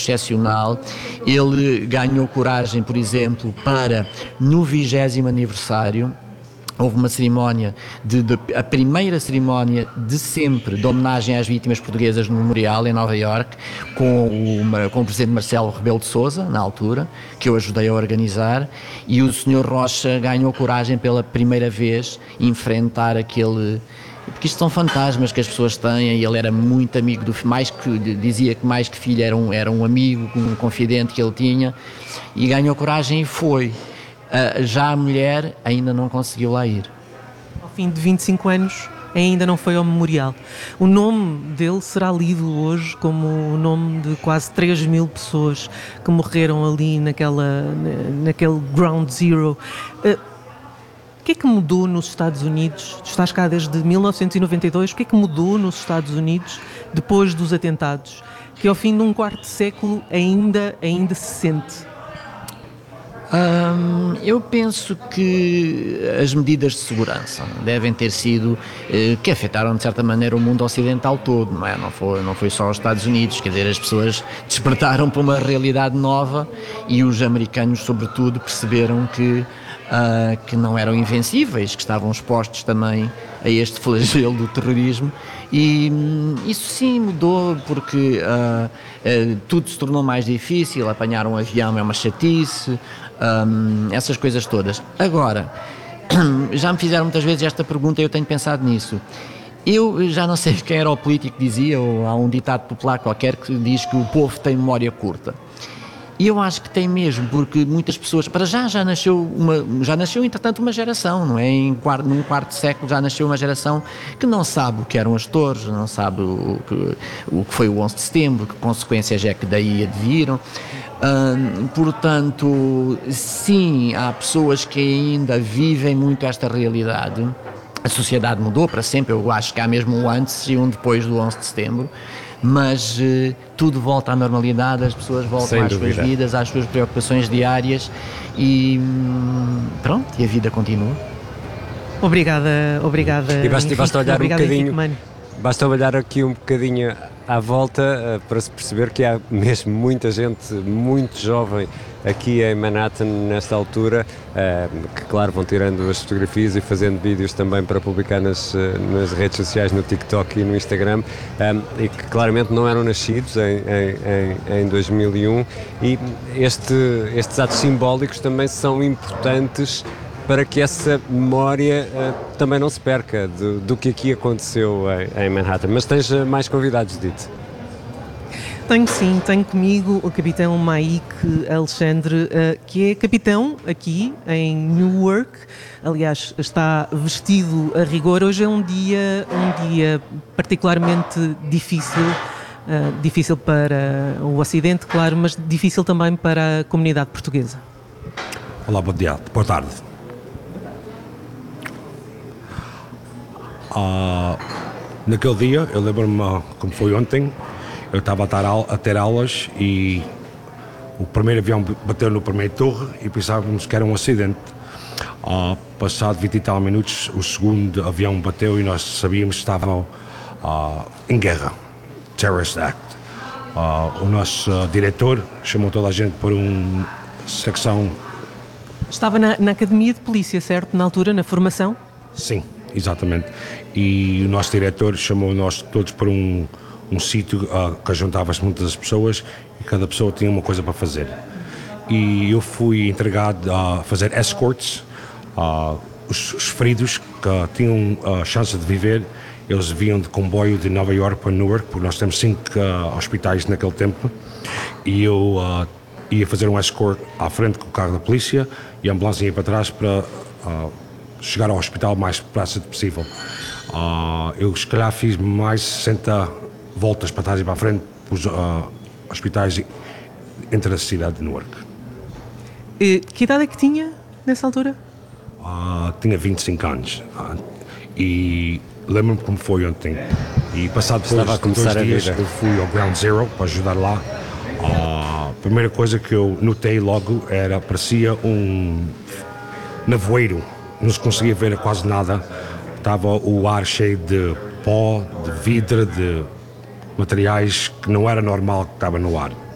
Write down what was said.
excepcional. Ele ganhou coragem, por exemplo, para, no 20º aniversário, houve uma cerimónia, a primeira cerimónia de sempre de homenagem às vítimas portuguesas no Memorial, em Nova Iorque, com o presidente Marcelo Rebelo de Sousa, na altura, que eu ajudei a organizar, e o Sr. Rocha ganhou coragem pela primeira vez enfrentar aquele... Porque isto são fantasmas que as pessoas têm, e ele era muito amigo do filho, dizia que mais que filho era um amigo, um confidente que ele tinha, e ganhou coragem e foi. Já a mulher ainda não conseguiu lá ir. Ao fim de 25 anos ainda não foi ao memorial. O nome dele será lido hoje como o nome de quase 3.000 pessoas que morreram ali naquele Ground Zero. O que é que mudou nos Estados Unidos? Tu estás cá desde 1992. O que é que mudou nos Estados Unidos depois dos atentados, que ao fim de um quarto de século ainda se sente? Eu penso que as medidas de segurança devem ter sido que afetaram de certa maneira o mundo ocidental todo, não é? Não foi só os Estados Unidos, quer dizer, as pessoas despertaram para uma realidade nova e os americanos, sobretudo, perceberam que não eram invencíveis, que estavam expostos também a este flagelo do terrorismo, e isso sim mudou porque tudo se tornou mais difícil. Apanhar um avião é uma chatice, essas coisas todas. Agora, já me fizeram muitas vezes esta pergunta e eu tenho pensado nisso. Eu já não sei quem era o político que dizia, ou há um ditado popular qualquer que diz que o povo tem memória curta. E eu acho que tem mesmo, porque muitas pessoas, para já nasceu entretanto uma geração, não é? Num quarto de século já nasceu uma geração que não sabe o que eram as torres, não sabe o que foi o 11 de setembro, que consequências é que daí adviram. Portanto, sim, há pessoas que ainda vivem muito esta realidade. A sociedade mudou para sempre, eu acho que há mesmo um antes e um depois do 11 de setembro, mas tudo volta à normalidade, as pessoas voltam às suas vidas, às suas preocupações diárias e pronto, e a vida continua. Obrigada. E basta olhar um bocadinho, basta olhar aqui um bocadinho à volta para se perceber que há mesmo muita gente muito jovem aqui em Manhattan nesta altura, que claro vão tirando as fotografias e fazendo vídeos também para publicar nas redes sociais, no TikTok e no Instagram, e que claramente não eram nascidos em 2001, e estes atos simbólicos também são importantes para que essa memória também não se perca do que aqui aconteceu em Manhattan. Mas tens mais convidados, Dito? Tenho sim, tenho comigo o capitão Maik Alexandre, que é capitão aqui em Newark. Aliás, está vestido a rigor. Hoje é um dia particularmente difícil para o Ocidente, claro, mas difícil também para a comunidade portuguesa. Olá, bom dia, boa tarde. Naquele dia, eu lembro-me como foi ontem, eu estava a ter aulas e o primeiro avião bateu no primeiro torre e pensávamos que era um acidente. Passado 20 e tal minutos, o segundo avião bateu e nós sabíamos que estavam em guerra, Terrorist Act. O nosso diretor chamou toda a gente para uma secção... Estava na Academia de Polícia, certo? Na altura, na formação? Sim, exatamente. E o nosso diretor chamou-nós todos para um sítio que juntava-se muitas pessoas e cada pessoa tinha uma coisa para fazer. E eu fui entregado a fazer escorts. Os feridos que tinham a chance de viver, eles vinham de comboio de Nova Iorque para Newark, porque nós temos 5 hospitais naquele tempo, e eu ia fazer um escort à frente com o carro da polícia e a ambulância ia para trás para chegar ao hospital o mais depressa possível. Eu se calhar fiz mais 60 voltas para trás e para a frente para os hospitais entre a cidade de Newark. Que idade é que tinha nessa altura? Tinha 25 anos e lembro-me como foi ontem. E passado depois de 2 dias eu fui ao Ground Zero para ajudar lá. A primeira coisa que eu notei logo parecia um nevoeiro, não se conseguia ver quase nada, estava o ar cheio de pó, de vidro, de materiais que não era normal que estava no ar.